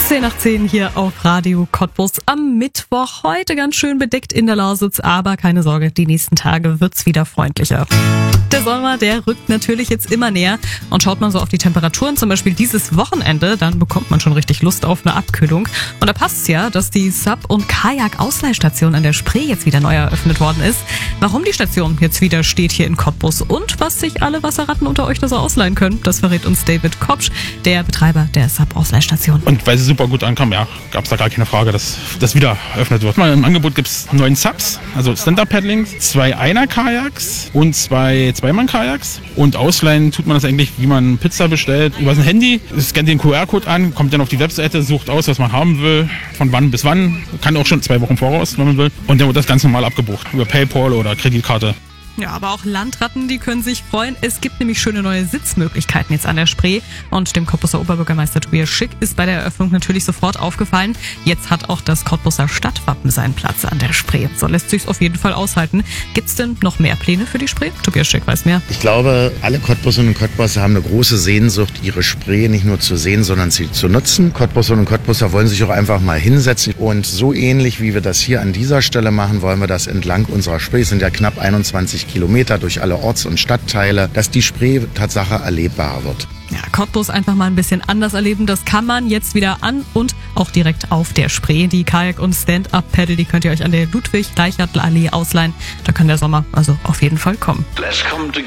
10 nach 10 hier auf Radio Cottbus am Mittwoch. Heute ganz schön bedeckt in der Lausitz, aber keine Sorge, die nächsten Tage wird's wieder freundlicher. Der Sommer, der rückt natürlich jetzt immer näher und schaut man so auf die Temperaturen, zum Beispiel dieses Wochenende, dann bekommt man schon richtig Lust auf eine Abkühlung. Und da passt's ja, dass die Sub- und Kajak-Ausleihstation an der Spree jetzt wieder neu eröffnet worden ist. Warum die Station jetzt wieder steht hier in Cottbus und was sich alle Wasserratten unter euch da so ausleihen können, das verrät uns David Kopsch, der Betreiber der Sub-Ausleihstation. Und weil sie super gut ankam, ja, gab es da gar keine Frage, dass das wieder eröffnet wird. Im Angebot gibt es 9 Subs, also Stand-Up-Paddlings, 2 Einer-Kajaks und 2 Zweimann-Kajaks. Und ausleihen tut man das eigentlich, wie man Pizza bestellt, über sein Handy. Scannt den QR-Code an, kommt dann auf die Webseite, sucht aus, was man haben will, von wann bis wann. Kann auch schon 2 Wochen voraus, wenn man will. Und dann wird das ganz normal abgebucht, über PayPal oder Kreditkarte. Ja, aber auch Landratten, die können sich freuen. Es gibt nämlich schöne neue Sitzmöglichkeiten jetzt an der Spree. Und dem Cottbuser Oberbürgermeister Tobias Schick ist bei der Eröffnung natürlich sofort aufgefallen. Jetzt hat auch das Cottbuser Stadtwappen seinen Platz an der Spree. So lässt sich's auf jeden Fall aushalten. Gibt's denn noch mehr Pläne für die Spree? Tobias Schick weiß mehr. Ich glaube, alle Cottbusserinnen und Cottbusser haben eine große Sehnsucht, ihre Spree nicht nur zu sehen, sondern sie zu nutzen. Cottbusserinnen und Cottbusser wollen sich auch einfach mal hinsetzen. Und so ähnlich, wie wir das hier an dieser Stelle machen, wollen wir das entlang unserer Spree. Es sind ja knapp 21 Kilometer durch alle Orts- und Stadtteile, dass die Spree Tatsache erlebbar wird. Ja, Cottbus einfach mal ein bisschen anders erleben, das kann man jetzt wieder an und auch direkt auf der Spree. Die Kajak- und Stand-Up-Paddle, die könnt ihr euch an der Ludwig-Deichertl-Allee ausleihen. Da kann der Sommer also auf jeden Fall kommen. Let's come together.